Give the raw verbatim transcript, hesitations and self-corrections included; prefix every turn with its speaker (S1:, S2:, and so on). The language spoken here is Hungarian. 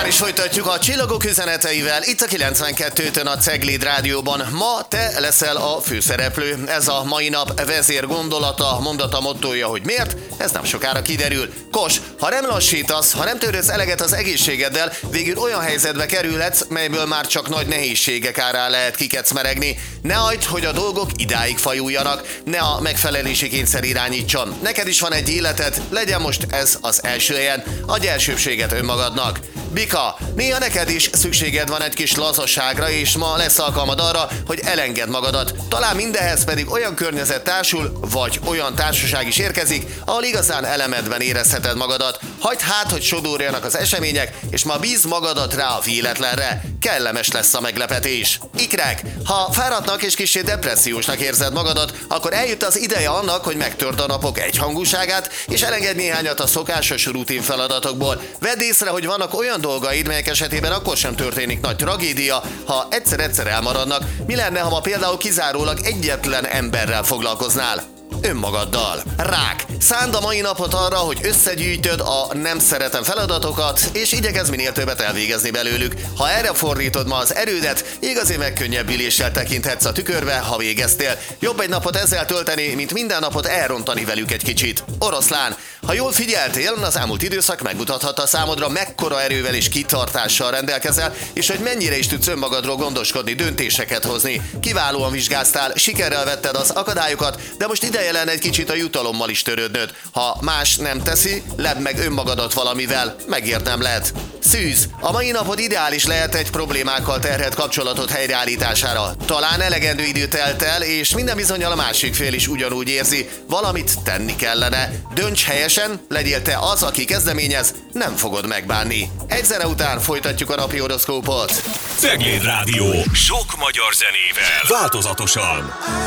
S1: is folytatjuk a csillagok üzeneteivel, itt a kilencvenkettőtön a Cegléd Rádióban. Ma te leszel a főszereplő. Ez a mai nap vezér gondolata, mondata, mottója, hogy miért? Ez nem sokára kiderül. Kos, ha nem lassítasz, ha nem törődsz eleget az egészségeddel, végül olyan helyzetbe kerülhetsz, melyből már csak nagy nehézségek árán lehet kikecmeregni. Ne hagyd, hogy a dolgok idáig fajuljanak, ne a megfelelési kényszer irányítson. Neked is van egy életed, legyen most ez az első helyen. Adj elsőbséget önmagadnak. Bika, néha neked is szükséged van egy kis lazaságra, és ma lesz alkalmad arra, hogy elengedd magadat. Talán mindenhez pedig olyan környezet társul, vagy olyan társaság is érkezik, ahol igazán elemedben érezheted magadat. Hagyd hát, hogy sodorjanak az események, és ma bízz magadat rá a véletlenre. Kellemes lesz a meglepetés. Ikrek, ha fáradtnak és kissé depressziósnak érzed magadat, akkor eljött az ideje annak, hogy megtörd a napok egyhangúságát, és elengedj néhányat a szokásos rutin feladatokból. Vedd észre, hogy vannak olyan dolgaid, melyek esetében akkor sem történik nagy tragédia, ha egyszer-egyszer elmaradnak. Mi lenne, ha ma például kizárólag egyetlen emberrel foglalkoznál? Önmagaddal. Rák. Szánd a mai napot arra, hogy összegyűjtöd a nem szeretem feladatokat, és igyekezz minél többet elvégezni belőlük. Ha erre fordítod ma az erődet, igazi megkönnyebbüléssel tekinthetsz a tükörbe, ha végeztél. Jobb egy napot ezzel tölteni, mint minden napot elrontani velük egy kicsit. Oroszlán. Ha jól figyeltél, az elmúlt időszak megmutathatta számodra, mekkora erővel és kitartással rendelkezel, és hogy mennyire is tudsz önmagadról gondoskodni, döntéseket hozni. Kiválóan vizsgáztál, sikerrel vetted az akadályokat, de most ideje lenne egy kicsit a jutalommal is törődnöd. Ha más nem teszi, ledd meg önmagadat valamivel, megérdemled. Szűz. A mai napod ideális lehet egy problémákkal terhelt kapcsolatot helyreállítására. Talán elegendő idő telt el, és minden bizonnyal a másik fél is ugyanúgy érzi, valamit tenni kellene. Dönts helyesen, legyél te az, aki kezdeményez, nem fogod megbánni. Egy zene után folytatjuk a napi horoszkópot.
S2: Cegléd Rádió. Sok magyar zenével. Változatosan.